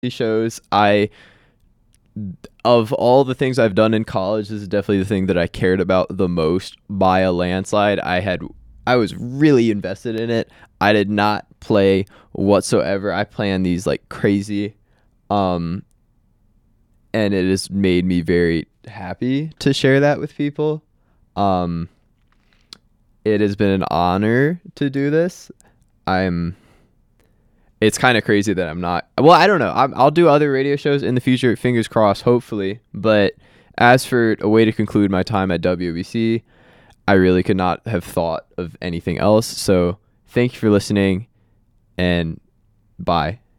shows. I Of all the things I've done in college, this is definitely the thing that I cared about the most by a landslide. I was really invested in it. I did not play whatsoever. I planned these like crazy, um, and it has made me very happy to share that with people. Um, it has been an honor to do this. I'm It's kind of crazy that I'm not. Well, I don't know. I'll do other radio shows in the future. Fingers crossed, hopefully. But as for a way to conclude my time at WBC, I really could not have thought of anything else. So thank you for listening, and bye.